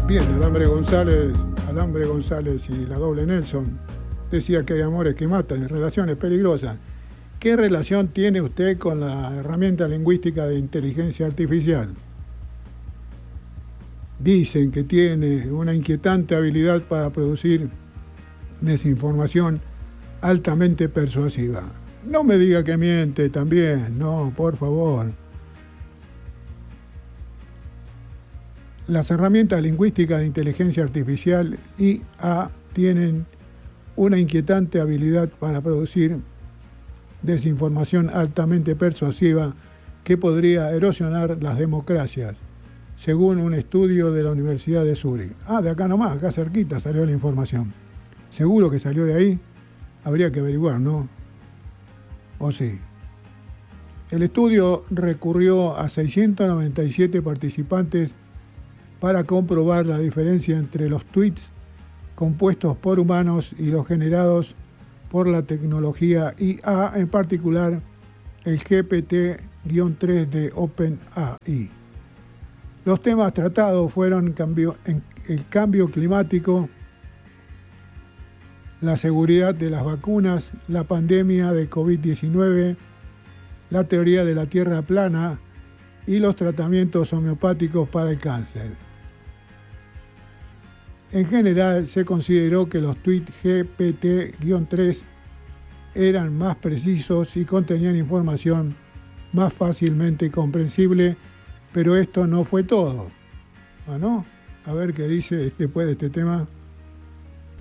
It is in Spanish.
Bien, Alambre González y la doble Nelson decía que hay amores que matan, relaciones peligrosas. ¿Qué relación tiene usted con la herramienta lingüística de inteligencia artificial? Dicen que tiene una inquietante habilidad para producir desinformación altamente persuasiva. No me diga que miente también, no, por favor. Las herramientas lingüísticas de inteligencia artificial IA tienen una inquietante habilidad para producir desinformación altamente persuasiva que podría erosionar las democracias, según un estudio de la Universidad de Zúrich. De acá nomás, acá cerquita salió la información. Seguro que salió de ahí, habría que averiguar, ¿no? ¿O sí? El estudio recurrió a 697 participantes para comprobar la diferencia entre los tweets compuestos por humanos y los generados por la tecnología IA, en particular el GPT-3 de OpenAI. Los temas tratados fueron el cambio climático, la seguridad de las vacunas, la pandemia de COVID-19, la teoría de la Tierra plana y los tratamientos homeopáticos para el cáncer. En general, se consideró que los tweets GPT-3 eran más precisos y contenían información más fácilmente comprensible, pero esto no fue todo. ¿No? A ver qué dice después de este tema.